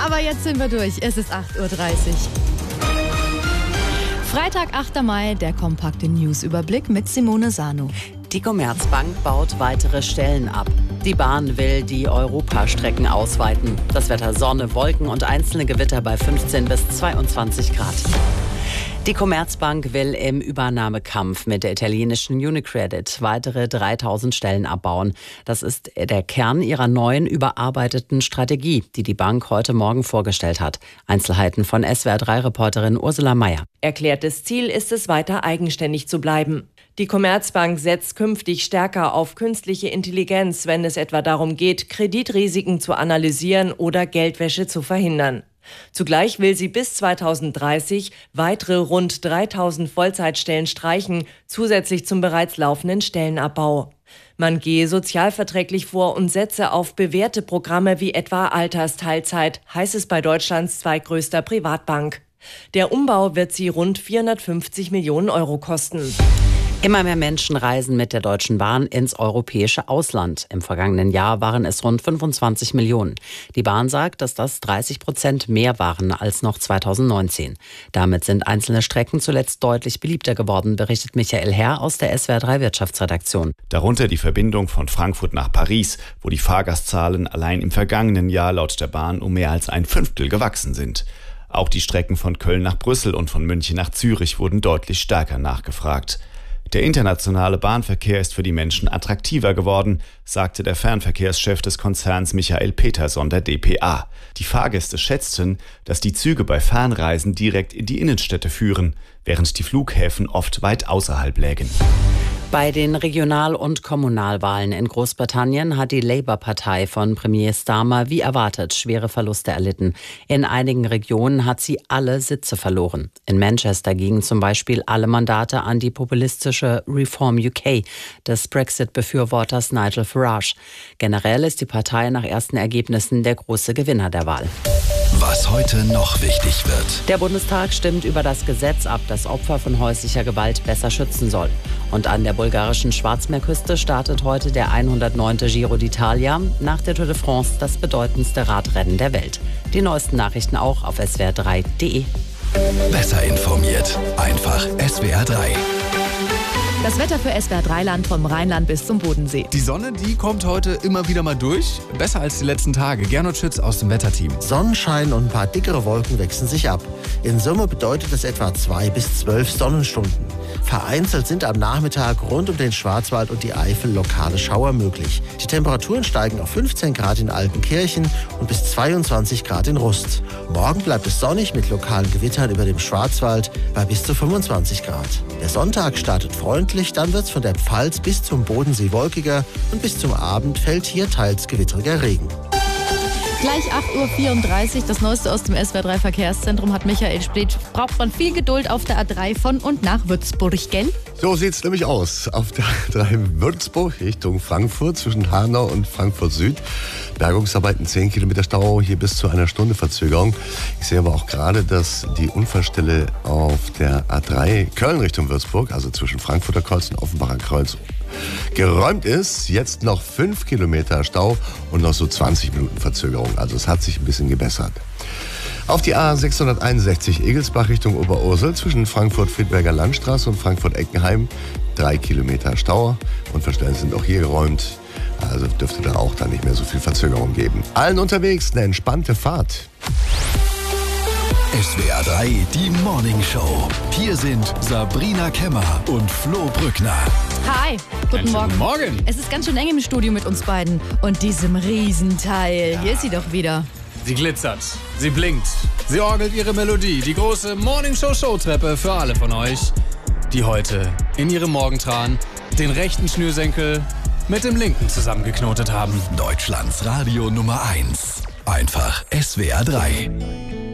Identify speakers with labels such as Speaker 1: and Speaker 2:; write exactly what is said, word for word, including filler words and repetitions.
Speaker 1: Aber jetzt sind wir durch. Es ist acht Uhr dreißig. Freitag, achter Mai, der kompakte Newsüberblick mit Simone Sano.
Speaker 2: Die Commerzbank baut weitere Stellen ab. Die Bahn will die Europastrecken ausweiten. Das Wetter Sonne, Wolken und einzelne Gewitter bei fünfzehn bis zweiundzwanzig Grad. Die Commerzbank will im Übernahmekampf mit der italienischen UniCredit weitere dreitausend Stellen abbauen. Das ist der Kern ihrer neuen, überarbeiteten Strategie, die die Bank heute Morgen vorgestellt hat. Einzelheiten von S W R drei Reporterin Ursula Meier.
Speaker 3: Erklärtes Ziel ist es, weiter eigenständig zu bleiben. Die Commerzbank setzt künftig stärker auf künstliche Intelligenz, wenn es etwa darum geht, Kreditrisiken zu analysieren oder Geldwäsche zu verhindern. Zugleich will sie bis zweitausenddreißig weitere rund dreitausend Vollzeitstellen streichen, zusätzlich zum bereits laufenden Stellenabbau. Man gehe sozialverträglich vor und setze auf bewährte Programme wie etwa Altersteilzeit, heißt es bei Deutschlands zweitgrößter Privatbank. Der Umbau wird sie rund vierhundertfünfzig Millionen Euro kosten.
Speaker 2: Immer mehr Menschen reisen mit der Deutschen Bahn ins europäische Ausland. Im vergangenen Jahr waren es rund fünfundzwanzig Millionen. Die Bahn sagt, dass das dreißig Prozent mehr waren als noch zweitausendneunzehn. Damit sind einzelne Strecken zuletzt deutlich beliebter geworden, berichtet Michael Herr aus der S W R drei Wirtschaftsredaktion.
Speaker 4: Darunter die Verbindung von Frankfurt nach Paris, wo die Fahrgastzahlen allein im vergangenen Jahr laut der Bahn um mehr als ein Fünftel gewachsen sind. Auch die Strecken von Köln nach Brüssel und von München nach Zürich wurden deutlich stärker nachgefragt. Der internationale Bahnverkehr ist für die Menschen attraktiver geworden, sagte der Fernverkehrschef des Konzerns Michael Peterson der D P A. Die Fahrgäste schätzten, dass die Züge bei Fernreisen direkt in die Innenstädte führen, während die Flughäfen oft weit außerhalb lägen.
Speaker 2: Bei den Regional- und Kommunalwahlen in Großbritannien hat die Labour-Partei von Premier Starmer wie erwartet schwere Verluste erlitten. In einigen Regionen hat sie alle Sitze verloren. In Manchester gingen zum Beispiel alle Mandate an die populistische Reform U K des Brexit-Befürworters Nigel Farage. Generell ist die Partei nach ersten Ergebnissen der große Gewinner der Wahl.
Speaker 5: Was heute noch wichtig wird.
Speaker 2: Der Bundestag stimmt über das Gesetz ab, das Opfer von häuslicher Gewalt besser schützen soll. Und an der bulgarischen Schwarzmeerküste startet heute der hundertneunte Giro d'Italia, nach der Tour de France das bedeutendste Radrennen der Welt. Die neuesten Nachrichten auch auf S W R drei punkt de.
Speaker 5: Besser informiert, einfach S W R drei.
Speaker 1: Das Wetter für S W R drei Land vom Rheinland bis zum Bodensee.
Speaker 6: Die Sonne, die kommt heute immer wieder mal durch. Besser als die letzten Tage. Gernot Schütz aus dem Wetterteam.
Speaker 7: Sonnenschein und ein paar dickere Wolken wechseln sich ab. In Summe bedeutet das etwa zwei bis zwölf Sonnenstunden. Vereinzelt sind am Nachmittag rund um den Schwarzwald und die Eifel lokale Schauer möglich. Die Temperaturen steigen auf fünfzehn Grad in Altenkirchen und bis zweiundzwanzig Grad in Rust. Morgen bleibt es sonnig mit lokalen Gewittern über dem Schwarzwald bei bis zu fünfundzwanzig Grad. Der Sonntag startet freundlich, dann wird es von der Pfalz bis zum Bodensee wolkiger und bis zum Abend fällt hier teils gewittriger Regen.
Speaker 1: Gleich acht Uhr vierunddreißig, das Neueste aus dem S W R drei Verkehrszentrum hat Michael Splitt. Braucht man viel Geduld auf der A drei von und nach Würzburg, gell?
Speaker 8: So sieht's nämlich aus. Auf der A drei Würzburg Richtung Frankfurt zwischen Hanau und Frankfurt Süd. Bergungsarbeiten zehn Kilometer Stau, hier bis zu einer Stunde Verzögerung. Ich sehe aber auch gerade, dass die Unfallstelle auf der A drei Köln Richtung Würzburg, also zwischen Frankfurter Kreuz und Offenbacher Kreuz, geräumt ist. Jetzt noch fünf Kilometer Stau und noch so zwanzig Minuten Verzögerung. Also es hat sich ein bisschen gebessert. Auf die A sechshunderteinundsechzig Egelsbach Richtung Oberursel zwischen Frankfurt-Friedberger Landstraße und Frankfurt-Eckenheim. Drei Kilometer Stau. Unfallstellen sind auch hier geräumt. Also dürfte da auch dann nicht mehr so viel Verzögerung geben. Allen unterwegs eine entspannte Fahrt.
Speaker 5: S W R drei, die Morning Show. Hier sind Sabrina Kemmer und Flo Brückner.
Speaker 1: Hi, guten Morgen.
Speaker 6: Guten Morgen.
Speaker 1: Es ist ganz schön eng im Studio mit uns beiden und diesem Riesenteil. Hier ist sie doch wieder.
Speaker 6: Sie glitzert, sie blinkt, sie orgelt ihre Melodie. Die große Morning Show Showtreppe für alle von euch, die heute in ihrem Morgentran den rechten Schnürsenkel mit dem linken zusammengeknotet haben.
Speaker 5: Deutschlands Radio Nummer eins. Einfach S W R drei.